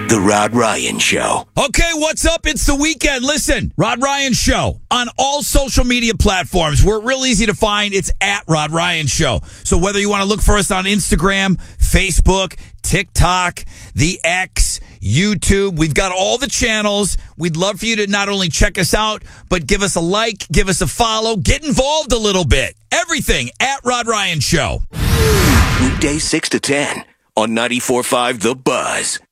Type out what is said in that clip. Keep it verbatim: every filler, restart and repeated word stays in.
The Rod Ryan Show. Okay, what's up? It's the weekend. Listen, Rod Ryan Show on all social media platforms. We're real easy to find. It's at Rod Ryan Show. So whether you want to look for us on Instagram, Facebook, TikTok, the X, YouTube, we've got all the channels. We'd love for you to not only check us out, but give us a like, give us a follow, get involved a little bit. Everything at Rod Ryan Show. Weekdays six to ten on ninety-four point five The Buzz.